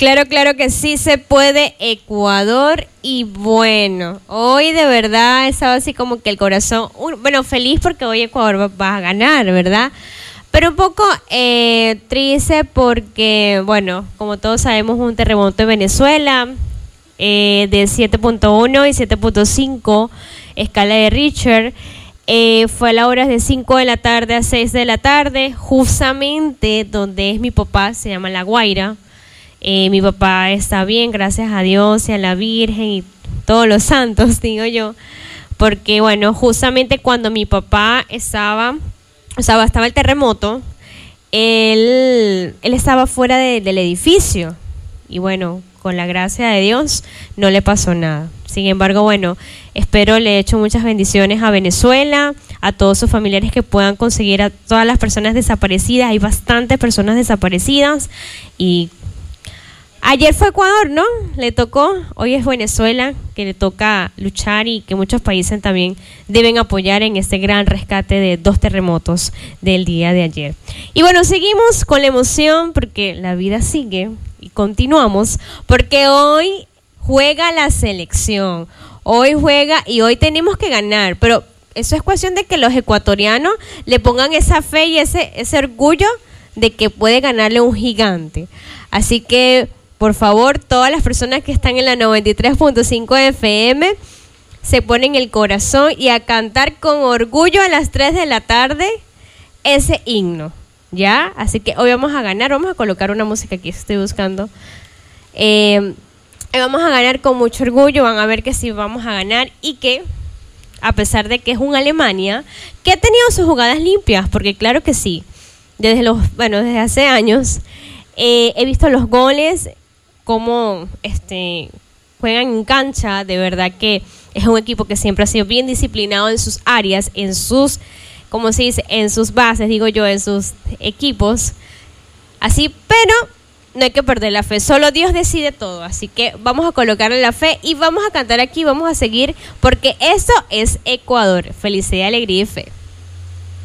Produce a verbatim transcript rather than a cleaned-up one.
Claro, claro que sí se puede, Ecuador. Y bueno, hoy de verdad estaba así como que el corazón, uh, bueno, feliz porque hoy Ecuador va, va a ganar, ¿verdad? Pero un poco eh, triste porque, bueno, como todos sabemos, un terremoto en Venezuela eh, de siete punto uno y siete punto cinco escala de Richter. Eh, fue a las horas de cinco de la tarde a seis de la tarde, justamente donde es mi papá, se llama La Guaira. Eh, mi papá está bien, gracias a Dios y a la Virgen y todos los santos, digo yo, porque bueno, justamente cuando mi papá estaba, o sea, estaba el terremoto, él, él estaba fuera de, del edificio y bueno, con la gracia de Dios no le pasó nada. Sin embargo, bueno, espero le echo muchas bendiciones a Venezuela, a todos sus familiares que puedan conseguir a todas las personas desaparecidas. Hay bastantes personas desaparecidas y ayer fue Ecuador, ¿no? Le tocó, hoy es Venezuela, que le toca luchar y que muchos países también deben apoyar en este gran rescate de dos terremotos del día de ayer. Y bueno, seguimos con la emoción porque la vida sigue y continuamos porque hoy juega la selección, hoy juega y hoy tenemos que ganar, pero eso es cuestión de que los ecuatorianos le pongan esa fe y ese, ese orgullo de que puede ganarle un gigante. Así que por favor, todas las personas que están en la noventa y tres punto cinco F M se ponen el corazón y a cantar con orgullo a las tres de la tarde ese himno, ¿ya? Así que hoy vamos a ganar, vamos a colocar una música aquí, estoy buscando. Eh, vamos a ganar con mucho orgullo, van a ver que sí vamos a ganar y que, a pesar de que es un Alemania, que ha tenido sus jugadas limpias, porque claro que sí, desde los, bueno, desde hace años eh, he visto los goles, cómo este, juegan en cancha, de verdad que es un equipo que siempre ha sido bien disciplinado en sus áreas, en sus, ¿cómo se dice? En sus bases, digo yo, en sus equipos. Así, pero no hay que perder la fe, solo Dios decide todo, así que vamos a colocarle la fe y vamos a cantar aquí, vamos a seguir, porque esto es Ecuador, felicidad, alegría y fe.